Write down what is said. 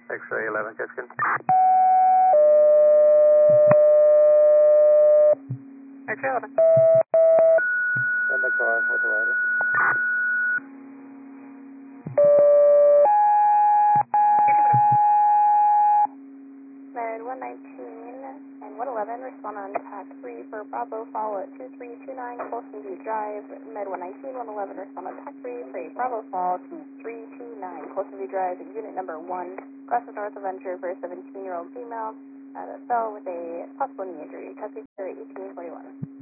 X-ray 11, Kitchen. X-ray 11. Send the car with the rider. Med 119 and 111 respond on TAC 3 for Bravo, fall at 2329 Colson View Drive. Med 119, 111 respond on TAC 3 for Bravo, fall 2329 Colson View Drive, unit number 1, Glasses North Adventure for a 17-year-old female that fell with a possible knee injury. Custody 1841.